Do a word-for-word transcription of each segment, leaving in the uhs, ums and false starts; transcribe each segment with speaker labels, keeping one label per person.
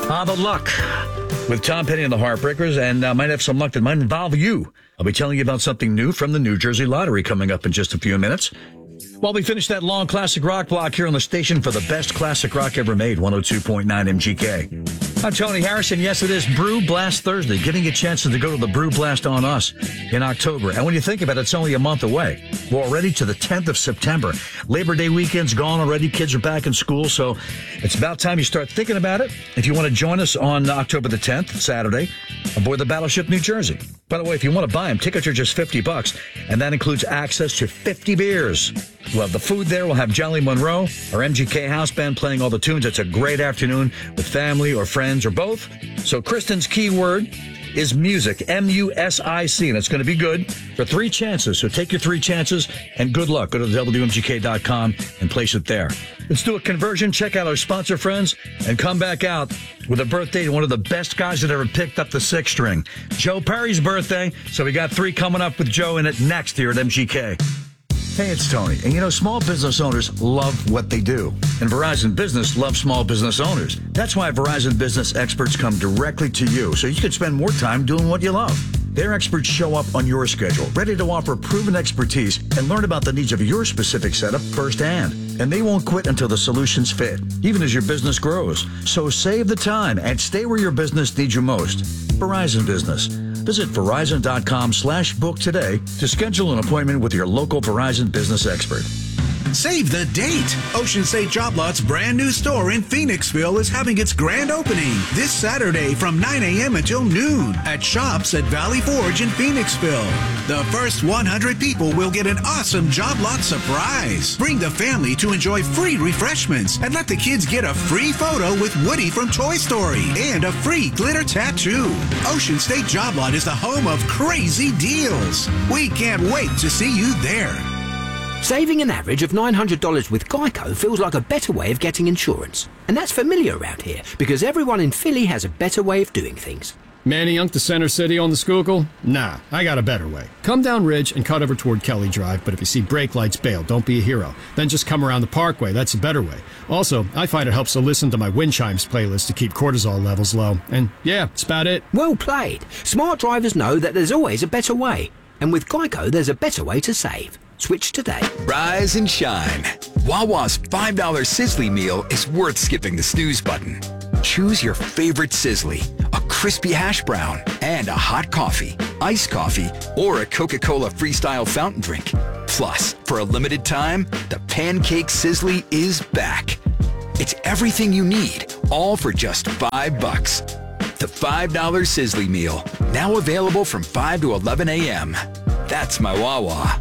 Speaker 1: Ah, the luck with Tom Petty and the Heartbreakers, and uh, might have some luck that might involve you. I'll be telling you about something new from the New Jersey Lottery coming up in just a few minutes. While we finish that long classic rock block here on the station for the best classic rock ever made, one oh two point nine M G K. I'm Tony Harrison. Yes, it is Brew Blast Thursday, giving you chances to go to the Brew Blast on us in October. And when you think about it, it's only a month away. We're already to the tenth of September. Labor Day weekend's gone already. Kids are back in school, so it's about time you start thinking about it. If you want to join us on October the tenth, Saturday, aboard the Battleship New Jersey. By the way, if you want to buy them, tickets are just fifty bucks, and that includes access to fifty beers. We'll have the food there. We'll have Jolly Monroe, our M G K house band, playing all the tunes. It's a great afternoon with family or friends or both. So Kristen's keyword is music, M U S I C, and it's going to be good for three chances. So take your three chances, and good luck. Go to W M G K dot com and place it there. Let's do a conversion, check out our sponsor friends, and come back out with a birthday to one of the best guys that ever picked up the six string. Joe Perry's birthday, so we got three coming up with Joe in it next here at M G K. Hey, it's Tony. And you know, small business owners love what they do. And Verizon Business loves small business owners. That's why Verizon Business experts come directly to you, so you can spend more time doing what you love. Their experts show up on your schedule, ready to offer proven expertise and learn about the needs of your specific setup firsthand. And they won't quit until the solutions fit, even as your business grows. So save the time and stay where your business needs you most. Verizon Business. Visit Verizon.com slash book today to schedule an appointment with your local Verizon Business expert.
Speaker 2: Save the date! Ocean State Job Lot's brand new store in Phoenixville is having its grand opening this Saturday from nine a.m. until noon at Shops at Valley Forge in Phoenixville. The first one hundred people will get an awesome Job Lot surprise. Bring the family to enjoy free refreshments and let the kids get a free photo with Woody from Toy Story and a free glitter tattoo. Ocean State Job Lot is the home of crazy deals. We can't wait to see you there.
Speaker 3: Saving an average of nine hundred dollars with Geico feels like a better way of getting insurance. And that's familiar around here, because everyone in Philly has a better way of doing things.
Speaker 4: Manny Unk to Center City on the Schuylkill? Nah, I got a better way. Come down Ridge and cut over toward Kelly Drive, but if you see brake lights, bail. Don't be a hero. Then just come around the Parkway. That's a better way. Also, I find it helps to listen to my wind chimes playlist to keep cortisol levels low. And yeah, that's about it.
Speaker 3: Well played. Smart drivers know that there's always a better way. And with Geico, there's a better way to save. Switch today.
Speaker 5: Rise and shine. Wawa's five dollar Sizzly meal is worth skipping the snooze button. Choose your favorite Sizzly, a crispy hash brown, and a hot coffee, iced coffee, or a Coca-Cola Freestyle fountain drink. Plus, for a limited time, the Pancake Sizzly is back. It's everything you need, all for just five bucks. The five dollar Sizzly meal, now available from five to eleven a.m. That's my Wawa.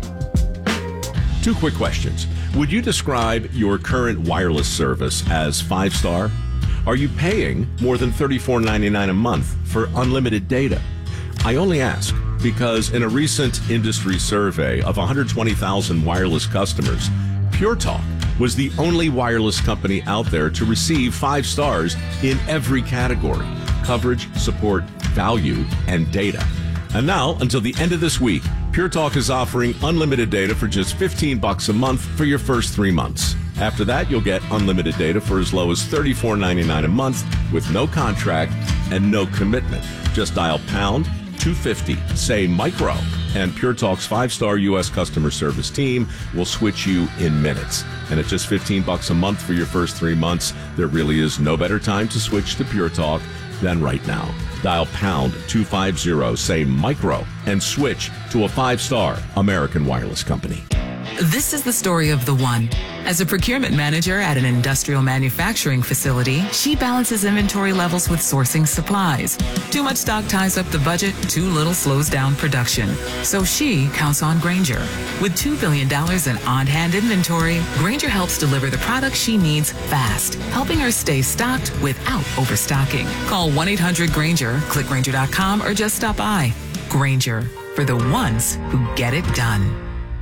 Speaker 6: Two quick questions. Would you describe your current wireless service as five-star? Are you paying more than thirty-four ninety-nine a month for unlimited data? I only ask because in a recent industry survey of one hundred twenty thousand wireless customers, Pure Talk was the only wireless company out there to receive five stars in every category: coverage, support, value, and data. And now, until the end of this week, Pure Talk is offering unlimited data for just fifteen bucks a month for your first three months. After that, you'll get unlimited data for as low as thirty-four ninety-nine a month with no contract and no commitment. Just dial pound two fifty, say micro, and Pure Talk's five-star U S customer service team will switch you in minutes. And at just fifteen bucks a month for your first three months, there really is no better time to switch to Pure Talk than right now. Dial pound two fifty, say micro, and switch to a five-star American wireless company.
Speaker 7: This is the story of the one. As a procurement manager at an industrial manufacturing facility, she balances inventory levels with sourcing supplies. Too much stock ties up the budget, too little slows down production. So she counts on Grainger. With two billion dollars in on-hand inventory, Grainger helps deliver the products she needs fast, helping her stay stocked without overstocking. Call one eight hundred Grainger, click Grainger dot com, or just stop by. Grainger, for the ones who get it done.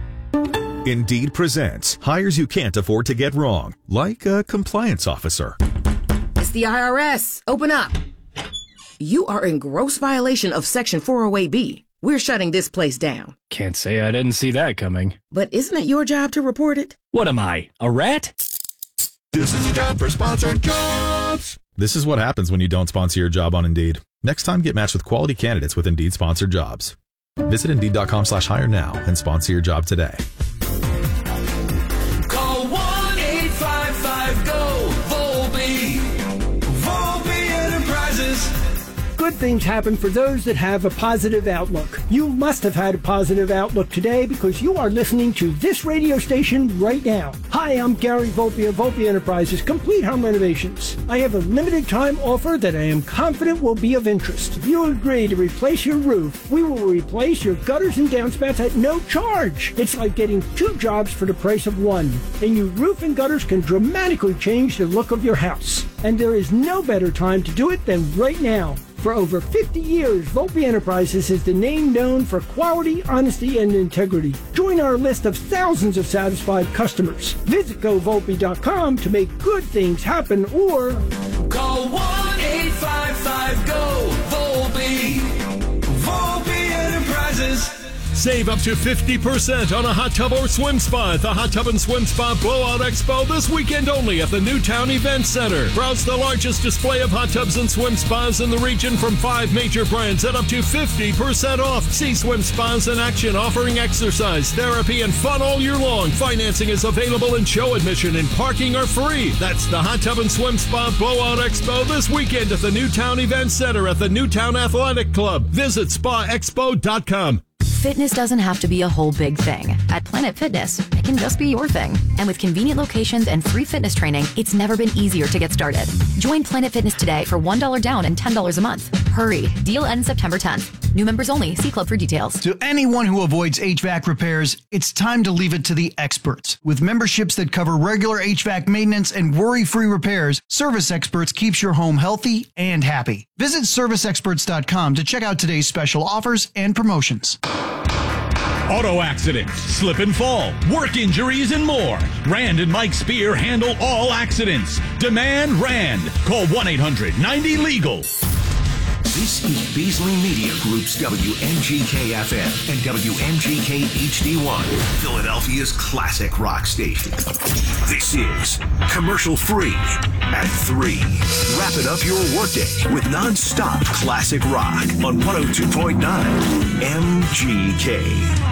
Speaker 8: Indeed presents hires you can't afford to get wrong, like a compliance officer.
Speaker 9: It's the I R S. Open up. You are in gross violation of Section four oh eight B. We're shutting this place down.
Speaker 4: Can't say I didn't see that coming.
Speaker 9: But isn't it your job to report it?
Speaker 4: What am I, a rat?
Speaker 10: This is your job for Sponsored Jobs.
Speaker 8: This is what happens when you don't sponsor your job on Indeed. Next time, get matched with quality candidates with Indeed sponsored jobs. Visit Indeed.com slash hire now and sponsor your job today.
Speaker 10: Call one eight five five G O Volpe. Volpe Enterprises.
Speaker 11: Good things happen for those that have a positive outlook. You must have had a positive outlook today because you are listening to this radio station right now. Hi, I'm Gary Volpe of Volpe Enterprises, Complete Home Renovations. I have a limited time offer that I am confident will be of interest. If you agree to replace your roof, we will replace your gutters and downspouts at no charge. It's like getting two jobs for the price of one. And your roof and gutters can dramatically change the look of your house. And there is no better time to do it than right now. For over fifty years, Volpe Enterprises is the name known for quality, honesty, and integrity. Join our list of thousands of satisfied customers. Visit go volpe dot com to make good things happen or
Speaker 10: call one eight five five G O Volpe. Volpe Enterprises.
Speaker 12: Save up to fifty percent on a hot tub or swim spa at the Hot Tub and Swim Spa Blowout Expo this weekend only at the Newtown Event Center. Browse the largest display of hot tubs and swim spas in the region from five major brands at up to fifty percent off. See swim spas in action offering exercise, therapy, and fun all year long. Financing is available and show admission and parking are free. That's the Hot Tub and Swim Spa Blowout Expo this weekend at the Newtown Event Center at the Newtown Athletic Club. Visit spa expo dot com.
Speaker 13: Fitness doesn't have to be a whole big thing. At Planet Fitness, it can just be your thing. And with convenient locations and free fitness training, it's never been easier to get started. Join Planet Fitness today for one dollar down and ten dollars a month. Hurry. Deal ends September tenth. New members only. See club for details.
Speaker 14: To anyone who avoids H V A C repairs, it's time to leave it to the experts. With memberships that cover regular H V A C maintenance and worry-free repairs, Service Experts keeps your home healthy and happy. Visit service experts dot com to check out today's special offers and promotions.
Speaker 15: Auto accidents, slip and fall, work injuries, and more. Rand and Mike Spear handle all accidents. Demand Rand. Call one eight hundred ninety legal.
Speaker 16: This is Beasley Media Group's W M G K F M and W M G K H D one, Philadelphia's classic rock station. This is Commercial Free at three. Wrapping up your workday with non-stop classic rock on one oh two point nine M G K.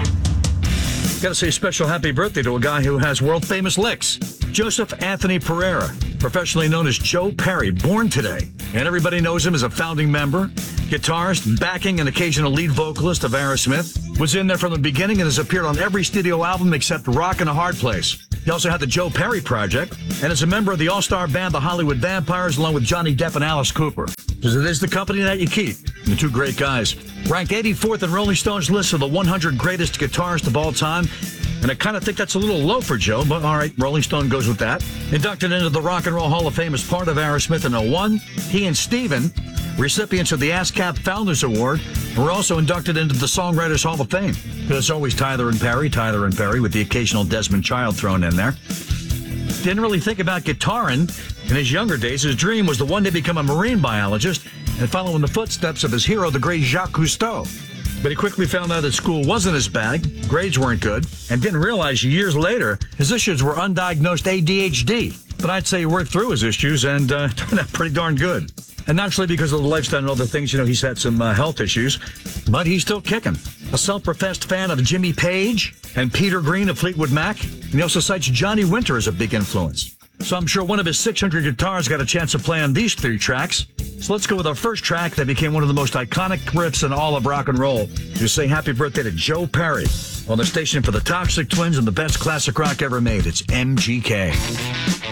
Speaker 1: Got to say special happy birthday to a guy who has world-famous licks. Joseph Anthony Pereira, professionally known as Joe Perry, born today. And everybody knows him as a founding member, guitarist, backing, and occasional lead vocalist of Aerosmith. Was in there from the beginning and has appeared on every studio album except Rock and a Hard Place. He also had the Joe Perry Project and is a member of the all-star band The Hollywood Vampires along with Johnny Depp and Alice Cooper. Because it is the company that you keep. And the two great guys. Ranked eighty-fourth in Rolling Stone's list of the one hundred greatest guitarists of all time. And I kind of think that's a little low for Joe, but all right, Rolling Stone goes with that. Inducted into the Rock and Roll Hall of Fame as part of Aerosmith in oh one, he and Steven, recipients of the ASCAP Founders Award, were also inducted into the Songwriters Hall of Fame. There's always Tyler and Perry, Tyler and Perry, with the occasional Desmond Child thrown in there. Didn't really think about guitaring in his younger days. His dream was to one day become a marine biologist and follow in the footsteps of his hero, the great Jacques Cousteau. But he quickly found out that school wasn't his bag, grades weren't good, and didn't realize years later his issues were undiagnosed A D H D. But I'd say he worked through his issues and uh, turned out pretty darn good. And naturally, because of the lifestyle and other things, you know, he's had some uh, health issues, but he's still kicking. A self-professed fan of Jimmy Page and Peter Green of Fleetwood Mac, and he also cites Johnny Winter as a big influence. So I'm sure one of his six hundred guitars got a chance to play on these three tracks. So let's go with our first track that became one of the most iconic riffs in all of rock and roll. You say happy birthday to Joe Perry on the station for the Toxic Twins and the best classic rock ever made. It's M G K.